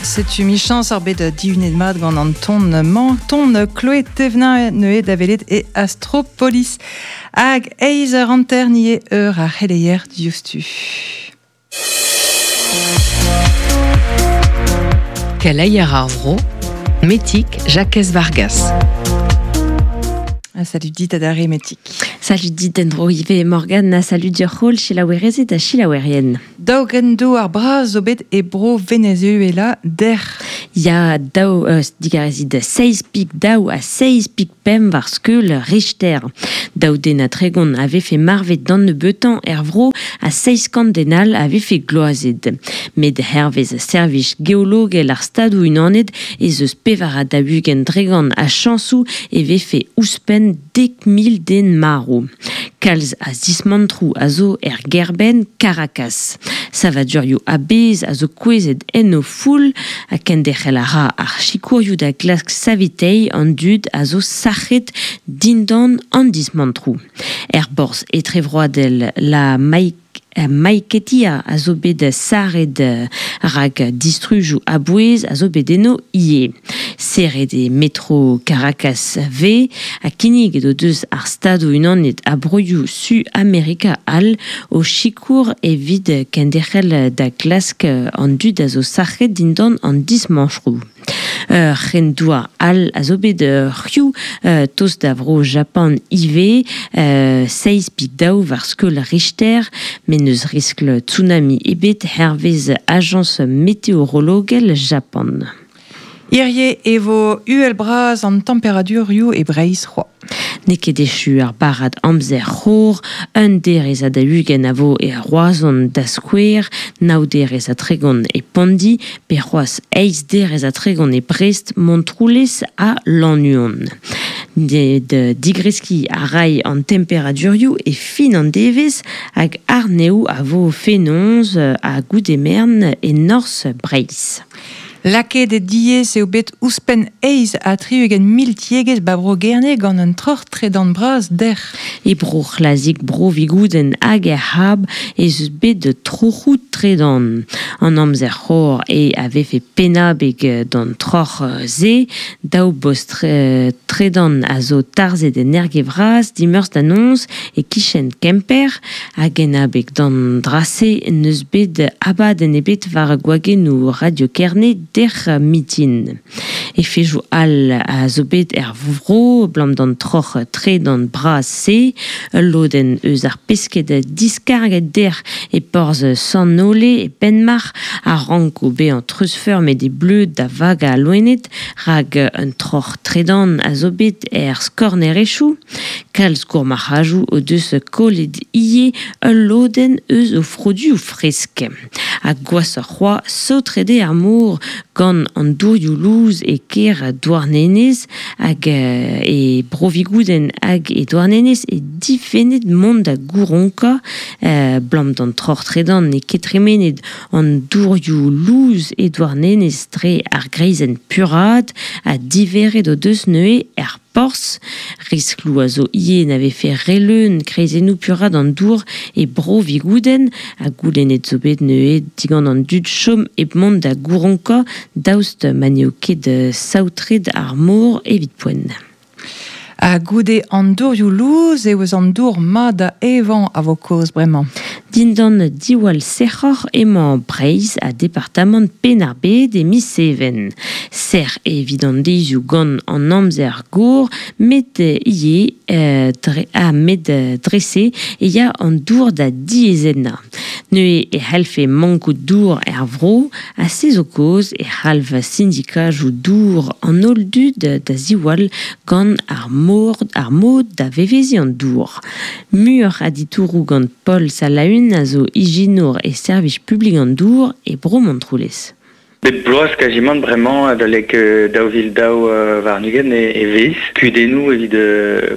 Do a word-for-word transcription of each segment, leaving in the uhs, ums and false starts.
c'est une chance orbée de Divunet de Mad gant an ton menton Chloé Thévenin Noé Davelet et Astropolis hag eiz ur anter nie eur a releier diostu. Keleier ar vro, metik Jacques Vargas. Ah, salut dit adare metik. Salut dit Dendro Yves Morgan na salut dur rôle chez la wereze da chilawerien. Daugendo ar braz zo bet e bro Venezuela der. Ya dao euh, digarezi de seiz pik dao a seiz pik pem var skeul Richter. Dao den a tregon avait fait marvet dan ne beutan ervro a seiz kant denal avait fait gloazed. Med hervez service geologel ar stadou unanet e zeus pevara da bugen dregan a chansou e ve fait ouspen dek mil den maro. Kalz a zismantrou a zo er gerben Caracas. Savadurioù a bez a zo kwezet en o foul a kendechel a ra ar chikourioù da glask savitei an dud a zo sachet dindan an dismantrou. Er borz etrevroadel la maik Maiketia a zo bet saret rag distrujou a bouez a zo bedeno ie. Seret e metro Caracas V a kinig edo deus ar stado unanet a broioù su Amerika al o chikour e vid kendechel da glask an dud a zo sachet dindan an dismantrou. Uh, Rendoua al a zo bet rioù uh, tos da vro Japan ive uh, seiz pik dao var skeul Richter men eus riskl tsunami ebet hervez agence météorologel Japan. Irie evo uel braz an temperadur rioù e breiz roi. Neke dechu ar barad amzer c'hor, un derez a da ugen a vo e a roazon da skouer, nao derez a tregon e pondi, pe c'hoaz eiz derez a tregon e Brest montroulez a lannuon. De, de digreski a rai an temperadurioù e fin an devez hag arneoù a vo fenonz a goudemern e nors Breiz. Lake de diez eo bet ouspen eiz a tri eugen mil tiegez ba bro gerne gant un troc'h tredan braz der. E bro chlazik bro vigouden hag e hab e zeus bet de trochout tredan. An amzer c'hor e ave fe penab eg dan troc'h ze, daou boz tre, tredan a zo tarzet en ergevraz, dimeurs d'annonz e kichen kemper, hag en abeg dan drase neus bet abad en ebet var gwagen ou radio kerne der mitin. E fejou al a zo bet er vro, blam dan troc'h tre dan braz se, loden eus ar pesket diskarget der e porz san nole e penmar a rank o be an treusfeur met de bleu da vaga a loenet, rag un troc'h tre dan a zo bet er skorner echou, kalz gourmar rajou o deus koled ie ul loden eus o frodu ou fresk. A goas ar c'hoa sautrede ar mour gant an dourioù louz e ker douarnenez hag e brovigouden hag e douarnenez e difennet mont da gouronka euh, blam dan troc'h tredan e ketremenet an dourioù louz e douarnenez dre ar greizen purad a diveret o deus neue er porz, risklou a zo ie n'ave fe releun kreizenou purad an dour e bro vigouden a goulennet zo bet neue digant an dud chom e mont da gouronka daoust manio ket saoutred ar mor evit poen. A goude an dourioù louz e ouz an dour ma da evan a vo koz bremañ. Dindan diwal sec'hor emañ Breiz a departament Penarbe de miseven. Ser evidant deiziou gant an amzer gour met ie euh, dre, a met dresse e ya an dour da diezenna. Neue e halfe mankout dour er vro a se zo koz e halv syndika jou dour an ol dud da ziwal gant ar mord ar mod da vevezi an dour. Mur a ditourou gant Paul Salaun a zo iginour e service public an dour e bro montroulez. Bet bloaz quasiment vraiment da lek daou vil daou var nugen e, e vez. Kudenou evit uh, kaout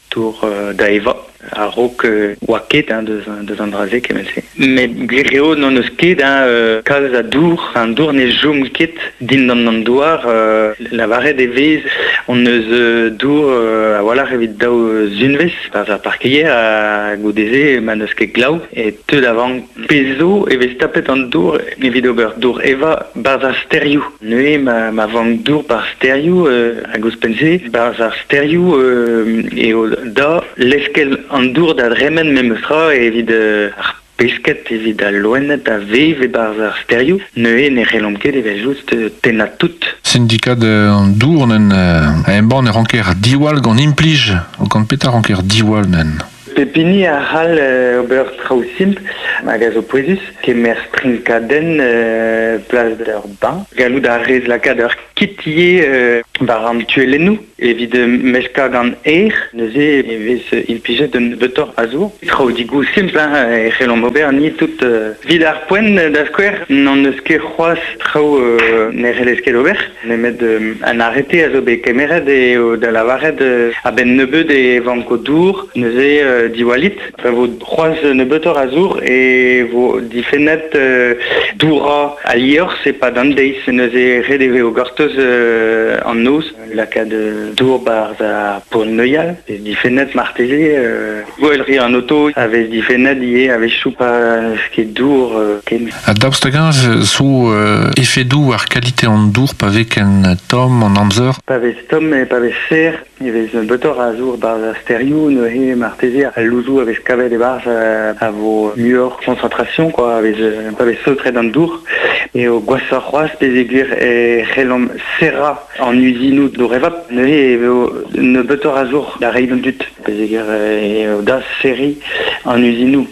tour euh, d'Aeva. A rok euh, waket, hein, de, de Zandraze, comme c'est. Mais Guerrero non eus ket, hein, euh, kalz a dour, un dour ne jom ket, din nan nan douar, euh, la varet evez, on eus euh, dour, euh, a voilà, revit dao zunvez, par a parkeier, a goudeze, man eus ket glau, et te d'avant pezo, evez tapet an dour, evit ober dour eva, bar ar sterioù. Neue, ma, ma vang dour bar sterioù, euh, a gouz pense, bar ar sterioù, euh, et o da, leskel an dour da dremen memestra evit euh, ar pesket evit a loenet a vev e barz ar sterioù. Neue ne relom ket evit just euh, tenat tout. Syndicat an dour nen euh, a emban e ranker diwal gant implij, o gant peta ranker diwal nen. Pepini a hal euh, ober traoù simp, hag a zo poezus, kemer sprinkaden euh, place d'ur ban. Galou da rez lakad ur kitiye euh, bar an tuelennou, evit euh, meska gant eir, neuze evez il pijet d'un betor azour. Traoù digou simp, hein, e relom ober ni tout euh, vid ar poen da skwer, n'an eus ket c'hoaz traoù euh, ne relez ket ober. Nemet euh, an arrete a zo bet kemeret e o da lavaret euh, a ben nebeud e vanko dour, neuze euh, diwalit, vo c'hoaz nebetor azour e vo difennet euh, doura a lior, se pa d'an deiz, neuze redeve o gortoz euh, an noz, lakad euh, dour bar a pon neuial, e difennet marteze, euh, vo el ri an auto, avez difennet ie, avez chou pa sket dour, euh, ken. A daoustagaz sou euh, efedou ar kalite an dour pa vek en tom, an amzer? Pa vez tom e pa vez ser, e vez betor azour bar a sterioù, neuze marteze a louzou avec kavet e barz a, a vo muor concentration, quoi, avec euh, pa vez sautre d'an dour. Et au gwasar c'hoaz pez eglir e relom serra an usinou do revap, neuze e veo ne betor azour da reinon dut, pez eglir e o da seri an usinou.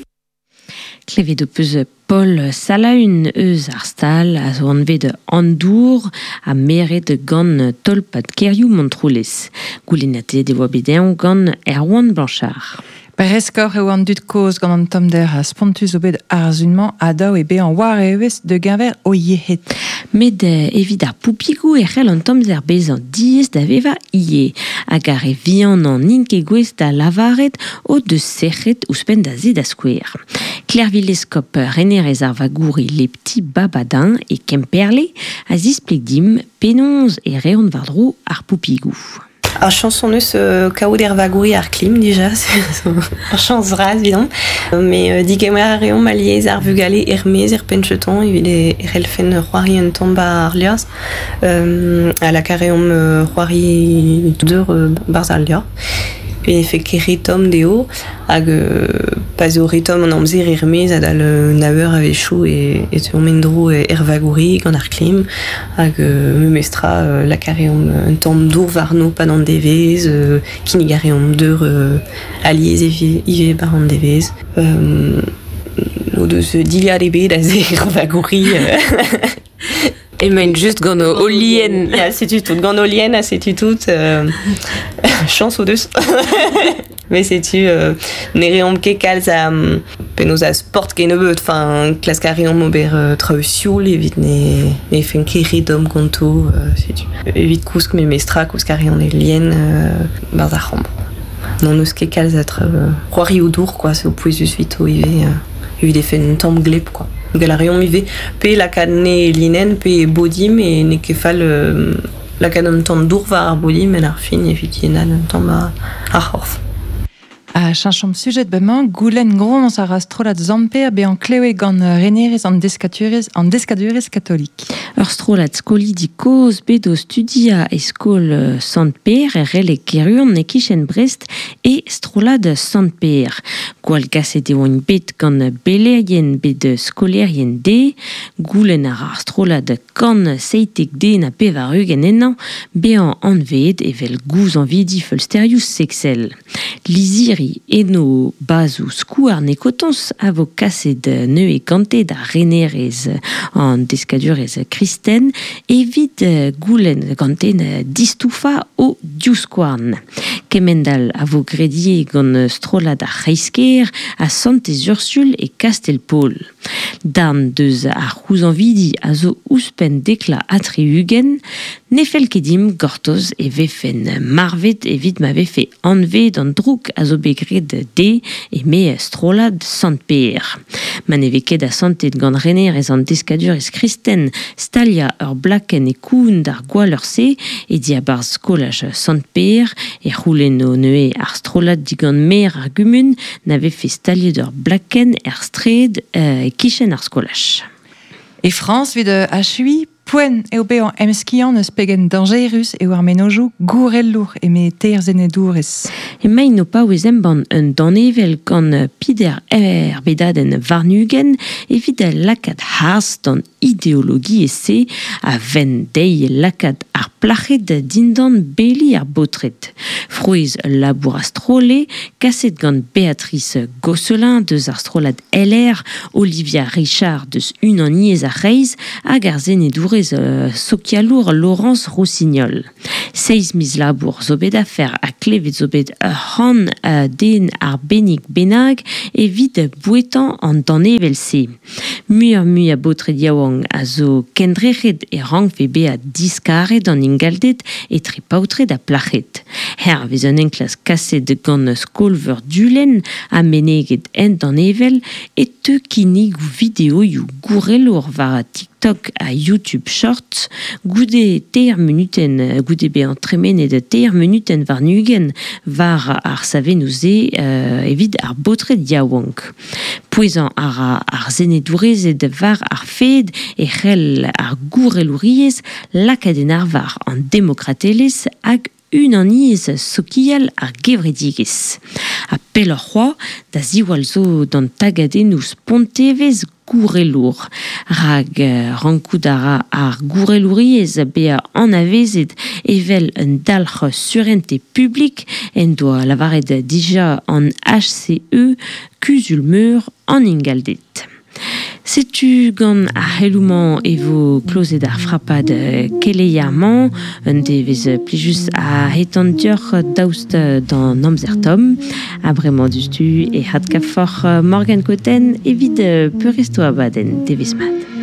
Klevet o peus Paul Salaun eus ar stal a zo anvet an dour a meret gant tolpad kerioù montroulez. Goulenate de voa bedeñ gant Erwan Blanchard. Bereskor eo an dud koz gant an tom der a spontus o bet arzunman a dao e be an war e eus de gaver o yehet. Met evit ar poupigou e c'hell an tom der bez an diez da veva ie. Hag ar e vian an ninke gwez da lavaret o de sechet ouzpen da zed a skouer. Clervilleskop renerez ar vagouri le pti babadin e kemperle a zispleg dim penonz e reont vardro ar poupigou. Ar chanson eus euh, kaout er vagouri ar klim, dija, ar chans raz, vidon. Mais euh, digemer ar reon maliez ar vugale hermez er pencheton, evit e relfen c'hoari un tomba ar liaz, euh, a la kareom euh, c'hoari d'eur euh, barz ar liaz. E fe ket retom deo, hag euh, pas o retom an amzer hermez a dal euh, nawer a vechou e, e te omendro er vagouri gant ar klim, hag euh, me mestra euh, la kareom un tom dour varno pa d'an devez, euh, kinig a reom d'eur euh, aliez e ive bar an devez. Euh, o deus diliad ebe da ze er vagouri. Euh, E men just gant o lien. Ja, setu tout. Gant o lien, setu tout. Euh, chans o deus. Mais setu, euh, ne reom ket kalz a penaos a sport ket nebeut, enfin, klask a reom ober euh, traoù sioul, evit ne, ne fen ket redom ganto, euh, setu. Evit kousk me mestra, kousk a reom e lien euh, barz ar c'hamp. Non eus ket kalz a tra euh, c'hoari o dour, quoi, se o pouezus vito ive, euh, evit e fen tamm gleb, quoi. Gal a reom ive, pe lakad ne linen, pe bodim, e ne ket fall euh, lakad an tamm dour va ar bodim, en ar fin evit yenal an tamm ar c'horf. A chanchom sujet bemañ, goulenn gromz ar astrolat zamper be an klewe gant renerez an deskadurez, an deskadurez katolik. Ur strolat skoli di koz bet o studia e skol Sant Per e rele kerurn ne kichen Brest e strolat Sant Per. Gwal gaset eo un bet gant belerien bet skolerien de, goulenn ar ar strolat gant seitek de na pevarugen ennan, be an anved evel gouz an vidi feul sterius sexel. Liziri eno bazou skou ar nekotons a vo kaset neue kante da renerez an deskadurez kristen evit goulenn ganten distoufa o diouskouarn. Kemendal a vo gredie gant strolat ar c'heisker a Santez Ursule e Kastelpol. Dan deus ar c'houz an vidi a zo ouzpen dekla atri ugen, Nefel kedim gortoz e vefen marvet evit ma vefe anvet an drouk a zo begret de e me strolad sant per. Man e veket a santet gant rener ez an deskadur ez kristen stalia ur blaken e koun d'ar gwal ur se e di a barz skolaj sant per e roulen o neue ar strolad digant mer ar gumun na vefe staliet ur blaken er stred e kichen ar skolaj. E France vid a chui poen eo be an emskian eus pegen dangerus eo ar menojou gourellour e me terzhenedourez. E mai no pa oez emban un danevel gant pider er bedaden varnugen evit a lakad hars dan ideologi e se a ven dei lakad ar plachet dindan beli ar botret. Frouez labour astrole, kaset gant Béatrice Gosselin deus ar strolad L R, Olivia Richard deus un an iez a reiz, hag ar zenedourez uh, sokialour Laurence Rossignol. Seiz miz labour zo bet afer a klevet zo bet ur ran uh, den ar benig benag evit bouetan an danevel se. Mur mu a botret yaouang a zo kendrechet e rang fe be a diskaret an ingaldet e tripautret a plachet. Her vez an enklas kaset gant skolver dulen a meneget en danevel e te kinig ou video you gourellour var a TikTok a YouTube Shorts goude ter minuten goude be an tremenet de ter minuten var nugen var ar savenouze uh, evit ar botret yaouank. Poezan ar ar zenedourez e de var ar fed e c'hell ar gourellouriez lakaden ar var an demokratelez hag un an iez sokial ar gevredigez. A pel ur c'hoa da ziwal zo dan tagadenouz pontevez gourellour. Rag uh, rankout ara ar gourellouriez be a anavezet evel un dalc'h surente publik en doa lavaret dija an H C E kuzulmeur an ingaldet. Setu gant a c'hellouman e vo klozet ar frappad keleiamant, un devez plijus a hetan dioc'h daoust dan amzer tom, a bremañ duztu e had kafor Morgan Coten evit peuresto abaden devez mat.